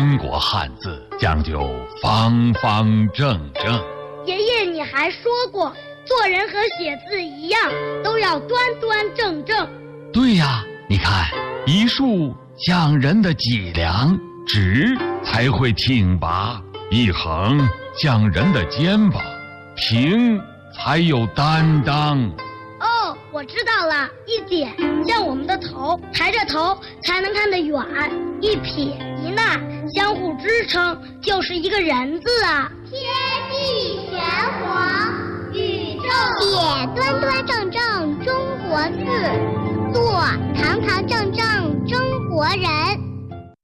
中国汉字讲究方方正正。 爷爷，你还说过，做人和写字一样，都要端端正正。 对呀，你看，一竖像人的脊梁，直才会挺拔；一横像人的肩膀，平才有担当。 哦，我知道了，一点像我们的头，抬着头才能看得远；一撇一捺相互支撑，就是一个人字啊。 天地玄黄，宇宙写端端正正中国字，做堂堂正正中国人。